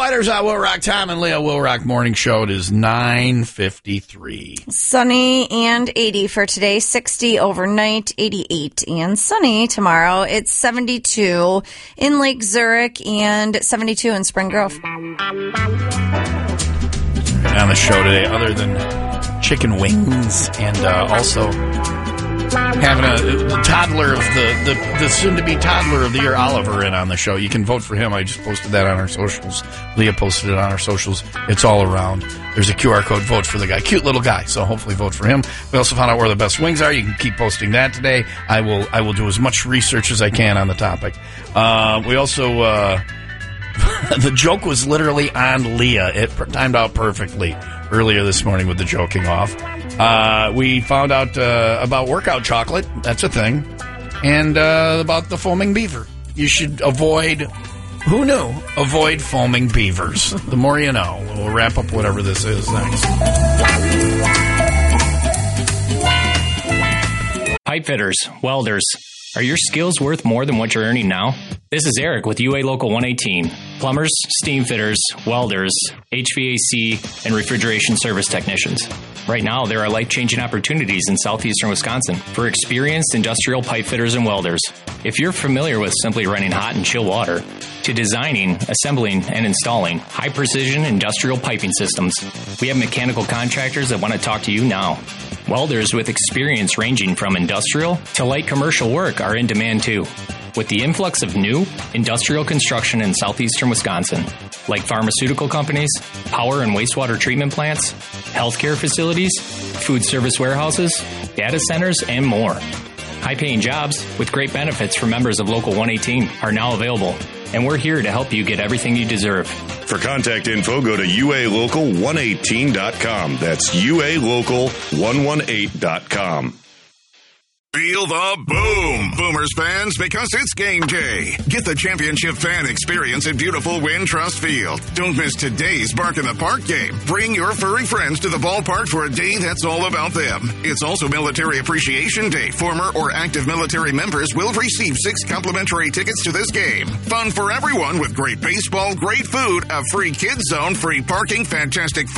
Fighters on Will Rock. Tom and Leah, Will Rock Morning Show. It is 9:53. Sunny and 80 for today. 60 overnight, 88 and sunny tomorrow. It's 72 in Lake Zurich and 72 in Spring Grove. On the show today, other than chicken wings and also having the toddler of the soon-to-be toddler of the year, Oliver, in on the show. You can vote for him. I just posted that on our socials. Leah posted it on our socials. It's all around. There's a QR code. Vote for the guy. Cute little guy. So hopefully vote for him. We also found out where the best wings are. You can keep posting that today. I will do as much research as I can on the topic. We also the joke was literally on Leah. It timed out perfectly earlier this morning with the joking off. We found out about workout chocolate. That's a thing. And about the foaming beaver. You should avoid, who knew, avoid foaming beavers. The more you know. We'll wrap up whatever this is next. Pipe fitters, welders, are your skills worth more than what you're earning now? This is Eric with UA Local 118. Plumbers, steam fitters, welders, HVAC, and refrigeration service technicians. Right now, there are life-changing opportunities in southeastern Wisconsin for experienced industrial pipe fitters and welders. If you're familiar with simply running hot and chill water, to designing, assembling, and installing high-precision industrial piping systems, we have mechanical contractors that want to talk to you now. Welders with experience ranging from industrial to light commercial work are in demand too. With the influx of new industrial construction in southeastern Wisconsin, like pharmaceutical companies, power and wastewater treatment plants, healthcare facilities, food service warehouses, data centers, and more. High-paying jobs with great benefits for members of Local 118 are now available, and we're here to help you get everything you deserve. For contact info, go to ualocal118.com. That's ualocal118.com. Feel the boom, Boomers fans, because it's game day. Get the championship fan experience at beautiful Wintrust Field. Don't miss today's Bark in the Park game. Bring your furry friends to the ballpark for a day that's all about them. It's also Military Appreciation Day. Former or active military members will receive 6 complimentary tickets to this game. Fun for everyone with great baseball, great food, a free kids zone, free parking, fantastic